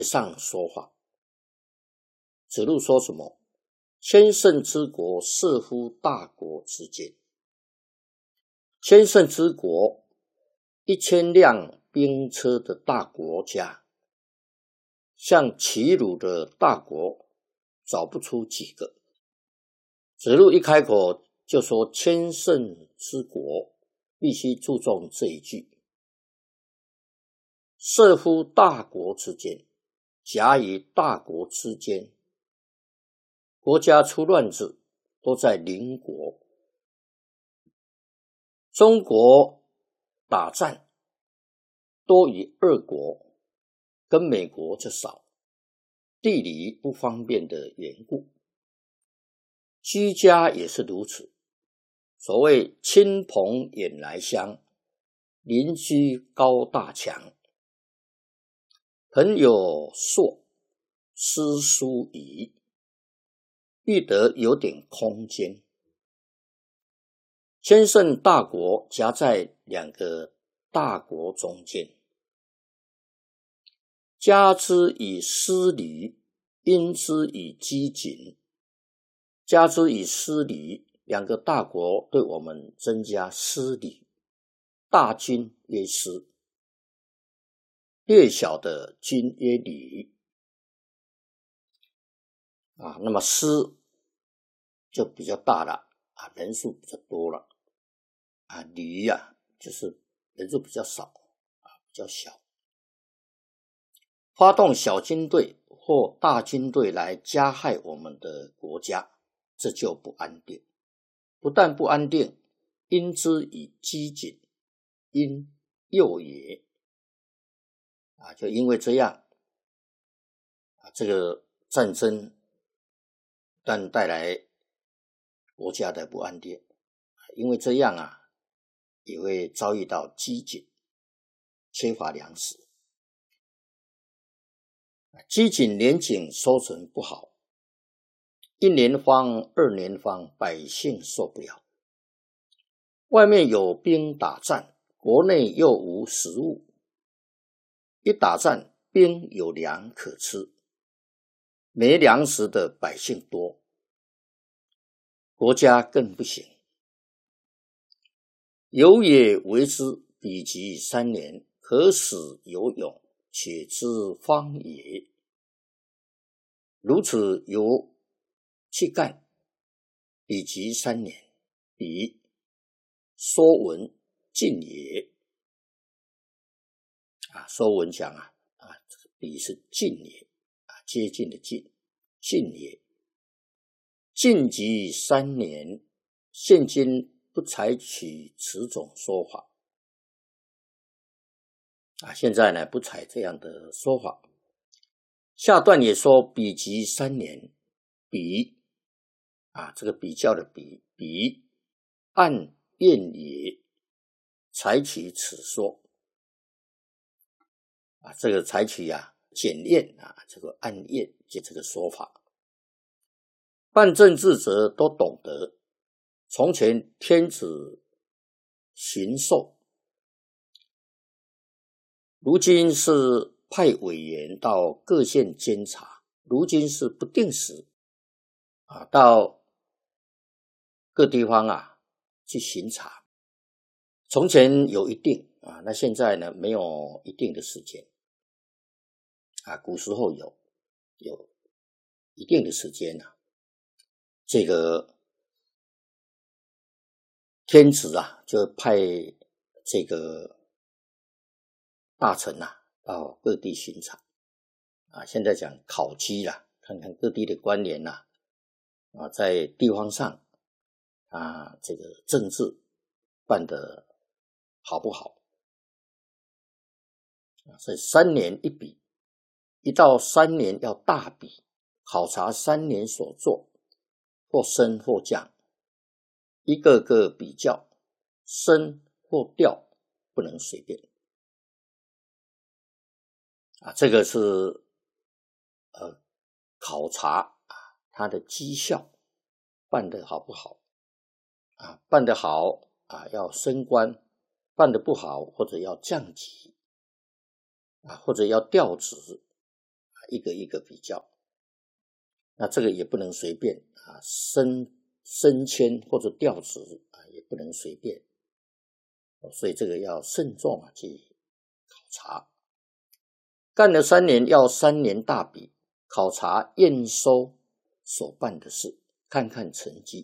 上说法。子路说什么？千乘之国，射乎大国之间。千乘之国，1000辆兵车的大国家，像齐鲁的大国找不出几个。子路一开口就说千乘之国，必须注重这一句。射乎大国之间，夹于大国之间，国家出乱子都在邻国。中国打战多于2国，跟美国就少，地理不方便的缘故。居家也是如此，所谓亲朋远来乡，邻居高大墙。朋友硕，师疏仪，欲得有点空间。千乘大国夹在2个大国中间，加之以失礼，因之以机警。加之以失礼，2个大国对我们增加失礼。大军曰失，略小的军曰礼。那么失就比较大了，人数比较多了。礼就是人数比较少，比较小。发动小军队或大军队来加害我们的国家，这就不安定。不但不安定，因之以机警，因诱也。就因为这样，这个战争但带来国家的不安定，因为这样也会遭遇到饥馑，缺乏粮食。饥馑年景收成不好，1年荒2年荒，百姓受不了。外面有兵打战，国内又无食物，一打战兵有粮可吃，没粮食的百姓多，国家更不行。有也为之，彼及3年，可使有勇，且知方也。如此由去干，彼及3年，彼说文近也。说文讲彼是近也，接近的近，近也。近及3年，现今不采取此种说法。现在呢，不采这样的说法。下段也说彼及3年，彼这个比较的彼按验也，采取此说。这个采取检验这个按验这个说法。办政治者都懂得，从前天子巡狩，如今是派委员到各县监察，如今是不定时到各地方去巡查。从前有一定那现在呢没有一定的时间古时候有一定的时间这个天子就派这个大臣到各地巡查现在讲考绩啦，看看各地的官员在地方上这个政治办得好不好所以3年一比，一到3年要大比，考察3年所做，或升或降，一个个比较，升或掉不能随便这个是考察他的绩效办得好不好办得好要升官，办得不好或者要降级或者要调职一个一个比较。那这个也不能随便升迁或者调职也不能随便，所以这个要慎重去考察。干了3年要3年大比，考察验收所办的事，看看成绩。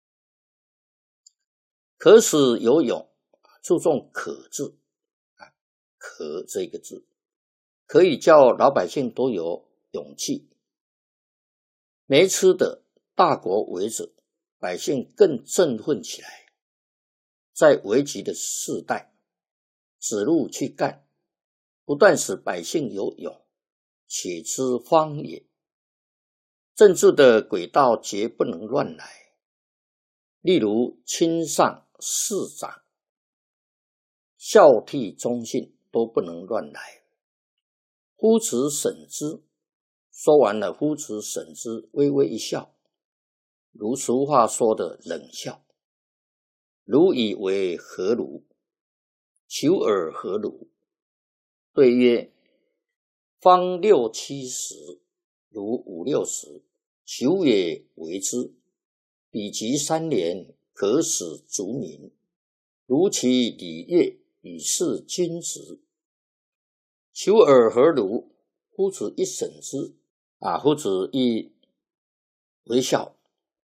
可使有勇，注重可字可这个字，可以叫老百姓都有勇气。没吃的大国为者，百姓更振奋起来，在危急的世代指路去干，不但使百姓有勇，且知方也。政治的轨道绝不能乱来，例如亲上侍长、孝悌忠信都不能乱来。夫子审之，说完了，夫子审之，微微一笑，如俗话说的冷笑。汝以为何如？求尔何如？对曰：方6、7十，如5、6十，求也为之。比及3年，可使足民。如其礼乐，以示君职。求尔何如？夫子一审之，夫子一微笑，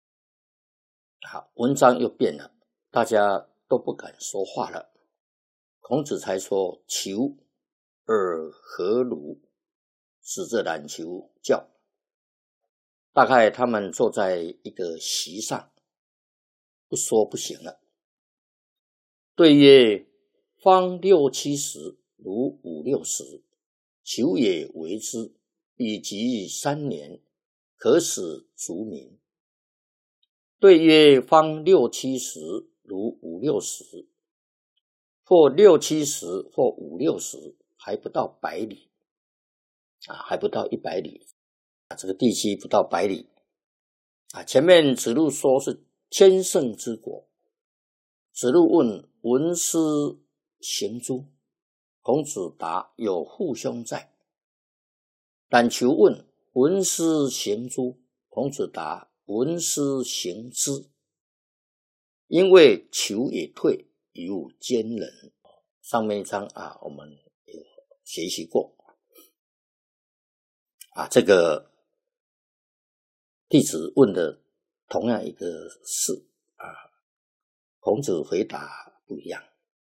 文章又变了，大家都不敢说话了。孔子才说：求尔何如？指着篮球叫。大概他们坐在一个席上，不说不行了。对曰：方6、7十，如5、6十，求也为之。比及3年，可使足民。对曰：方6、7十，如5、6十，或6、7十，或5、6十，还不到100里还不到100里这个地区不到100里前面子路说是千乘之国。子路问：文师行诸？孔子答：有父兄在。冉求问：文师行诸？孔子答：文师行之。因为求也退，以吾坚忍。上面一章我们有学习过这个弟子问的同样一个事孔子回答不一样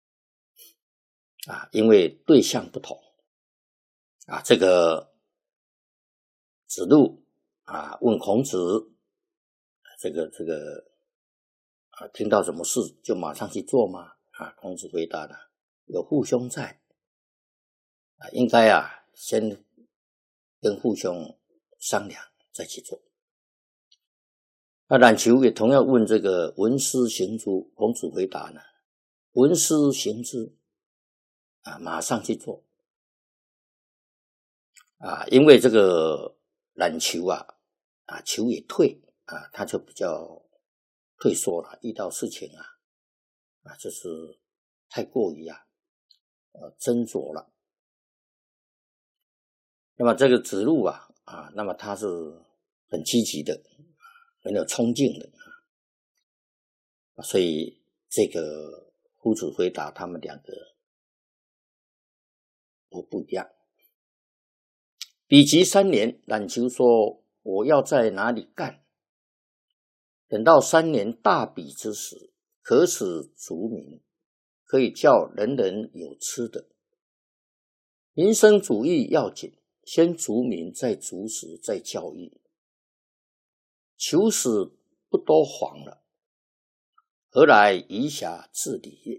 因为对象不同这个子路问孔子这个听到什么事就马上去做吗？孔子回答了：有父兄在应该先跟父兄商量再去做。冉求也同样问这个文师行诸？孔子回答呢：文师行之马上去做因为这个冉求求也退他就比较退缩了，遇到事情就是太过于斟酌了。那么这个子路那么他是很积极的，很有冲劲的所以这个夫子回答他们两个都不一样。比及3年，冉求说：我要在哪里干？等到3年大比之时，可使足民，可以叫人人有吃的。民生主义要紧，先足民，再足食，再教育。求使不多谎了，何来以暇治理业？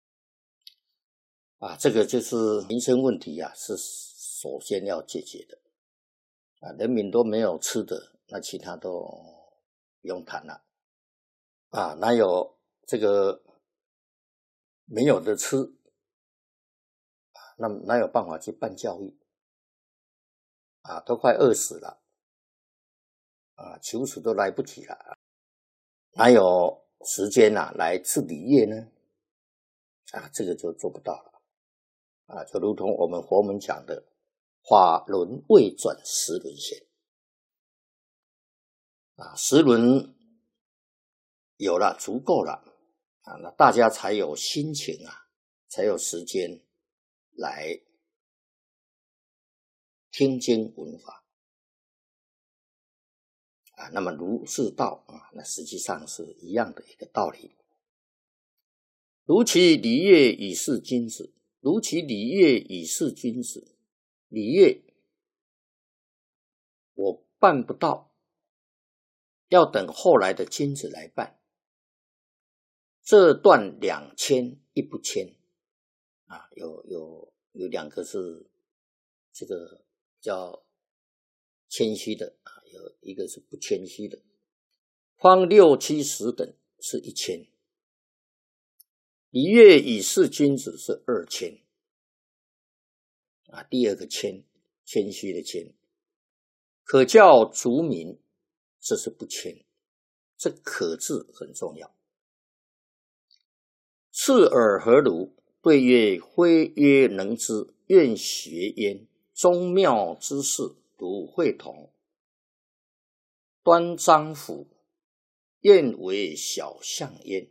这个就是民生问题是首先要解决的人民都没有吃的，那其他都不用谈了哪有这个没有的吃那哪有办法去办教育都快饿死了求死都来不及了哪有时间来治理业呢这个就做不到了就如同我们佛门讲的法轮未转时轮先。时轮有了，足够了那大家才有心情才有时间来听经闻法那么儒释道那实际上是一样的一个道理。如其礼乐以事君子，如其礼乐以事君子，礼乐我办不到，要等后来的君子来办。这段两谦一不谦有两个是这个叫谦虚的有一个是不谦虚的。方六七十等是一谦，礼乐以事君子是二谦第二个谦虚的谦。可教族民，这是不谦，这可字很重要。次尔何如？对曰：非曰能之，愿学焉。宗庙之事，如会同。端章甫，愿为小象焉。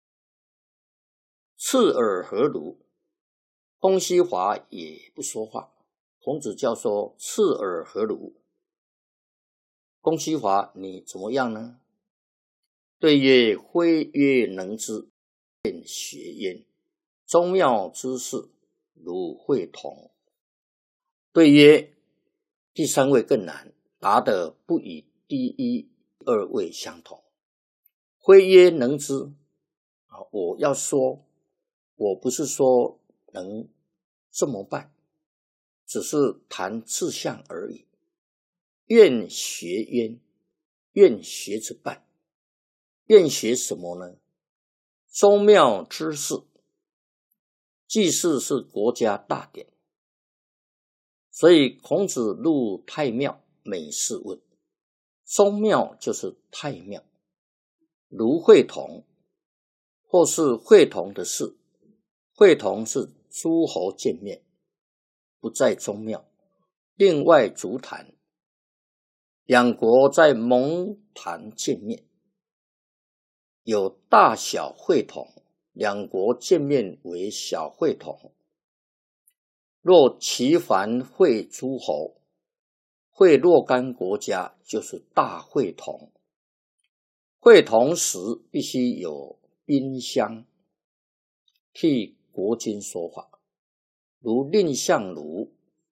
次尔何如？公西华也不说话。孔子教说：次尔何如？公西华你怎么样呢？对曰：非曰能之，愿学焉。宗庙之事，如会同。对曰第三位更难，答得不与第一二位相同。非曰能之我要说，我不是说能这么办，只是谈志向而已。愿学焉，愿学之办，愿学什么呢？宗庙之事，祭祀是国家大典，所以孔子入太庙，每事问。宗庙就是太庙，如会同，或是会同的事。会同是诸侯见面，不在宗庙，另外足坛，两国在蒙坛见面，有大小会同，两国见面为小会同。若其凡会诸侯，会若干国家，就是大会同。会同时必须有宾相替国君说法，如蔺相如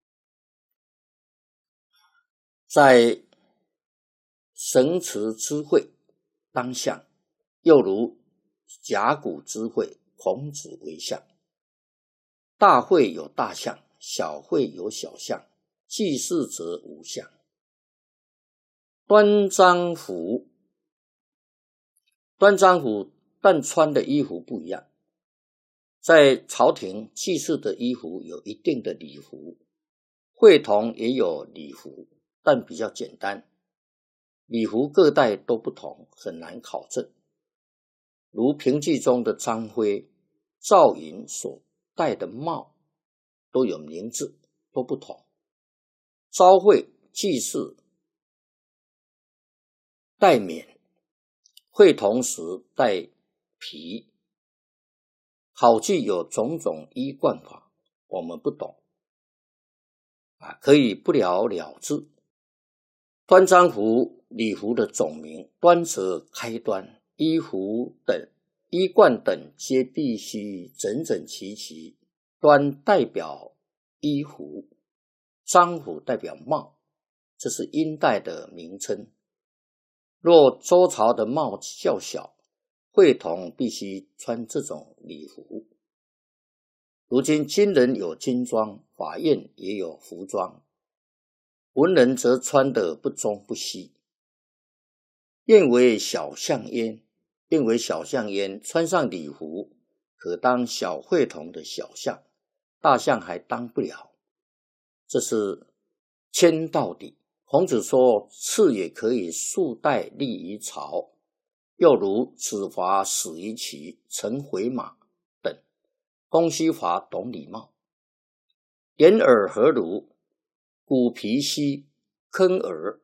在神祠之会当相，又如甲骨之会，孔子为相。大会有大相，小会有小相，祭祀则无相。端章甫，端章甫但穿的衣服不一样。在朝廷祭祀的衣服有一定的礼服，会同也有礼服，但比较简单。礼服各代都不同，很难考证。如评剧中的张辉、赵云所戴的帽都有名字，都不同。朝会祭祀戴冕，会同时戴皮。考据有种种衣冠法，我们不懂可以不了了之。端章甫礼服的总名，端则开端，衣服等衣冠等皆必须整整齐齐。端代表衣服，章甫代表帽，这是殷代的名称。若周朝的帽较小，会同必须穿这种礼服。如今军人有军装，法院也有服装，文人则穿得不中不西。愿为小象焉，愿为小象焉，穿上礼服可当小会同的小象，大象还当不了，这是谦到底。孔子说：次也可以数代立于朝，又如子华死于齐，乘回马等。公西华懂礼貌。言尔何如？ 骨皮稀，坑耳